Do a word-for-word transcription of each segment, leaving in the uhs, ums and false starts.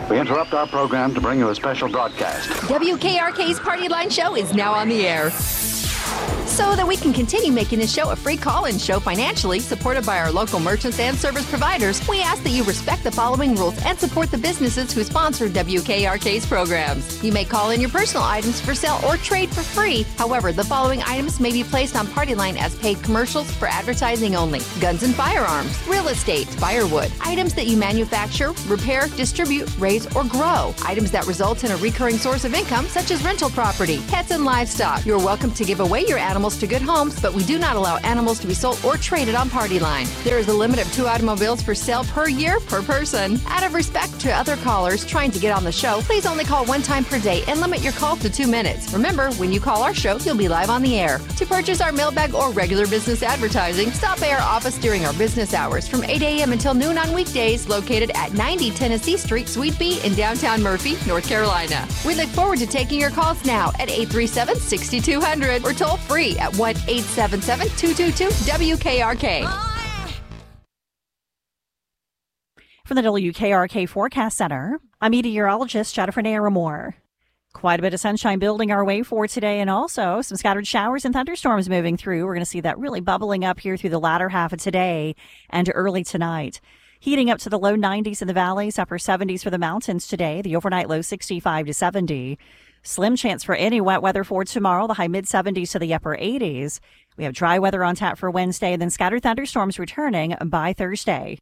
We interrupt our program to bring you a special broadcast. W K R K's Party Line Show is now on the air. So that we can continue making this show a free call-in show financially, supported by our local merchants and service providers, we ask that you respect the following rules and support the businesses who sponsor W K R K's programs. You may call in your personal items for sale or trade for free. However, the following items may be placed on Party Line as paid commercials for advertising only: guns and firearms, real estate, firewood, items that you manufacture, repair, distribute, raise, or grow, items that result in a recurring source of income, such as rental property, pets, and livestock. You're welcome to give away your animals to good homes, but we do not allow animals to be sold or traded on Party Line. There is a limit of two automobiles for sale per year per person. Out of respect to other callers trying to get on the show, please only call one time per day and limit your call to two minutes. Remember, when you call our show, you'll be live on the air. To purchase our mailbag or regular business advertising, stop by our office during our business hours from eight a.m. until noon on weekdays, located at ninety Tennessee Street, Suite B in downtown Murphy, North Carolina. We look forward to taking your calls now at eight three seven, six two zero zero or toll free at one eight seven seven, two two two, W K R K. From the W K R K Forecast Center, I'm meteorologist Jennifer Naramore. Quite a bit of sunshine building our way for today, and also some scattered showers and thunderstorms moving through. We're going to see that really bubbling up here through the latter half of today and early tonight. Heating up to the low nineties in the valleys, upper seventies for the mountains today. The overnight low sixty-five to seventy. Slim chance for any wet weather for tomorrow, the high mid-seventies to the upper eighties. We have dry weather on tap for Wednesday, and then scattered thunderstorms returning by Thursday.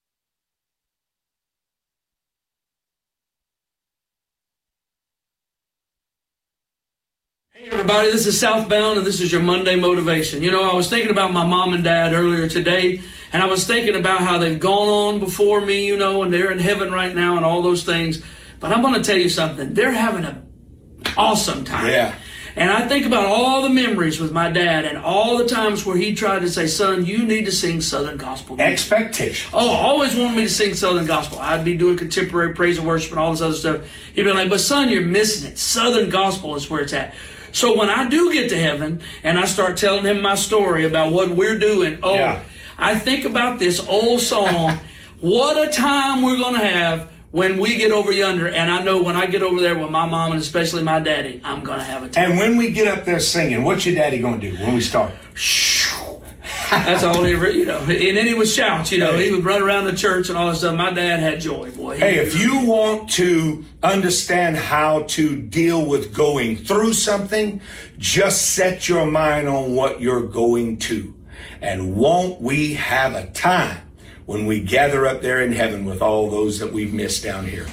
Hey everybody, this is Southbound, and this is your Monday Motivation. You know, I was thinking about my mom and dad earlier today, and I was thinking about how they've gone on before me, you know, and they're in heaven right now and all those things. But I'm going to tell you something. They're having an awesome time. Yeah. And I think about all the memories with my dad and all the times where he tried to say, son, you need to sing Southern gospel music. Expectation. Oh, always wanted me to sing Southern gospel. I'd be doing contemporary praise and worship and all this other stuff. He'd be like, but son, you're missing it. Southern gospel is where it's at. So when I do get to heaven and I start telling him my story about what we're doing, oh, yeah. I think about this old song, what a time we're going to have when we get over yonder. And I know when I get over there with my mom and especially my daddy, I'm going to have a time. And when we get up there singing, what's your daddy going to do when we start? That's all he ever, you know. And then he would shout, you know. He would run around the church and all that stuff. My dad had joy, boy. He hey, if you want to understand how to deal with going through something, just set your mind on what you're going to. And won't we have a time when we gather up there in heaven with all those that we've missed down here?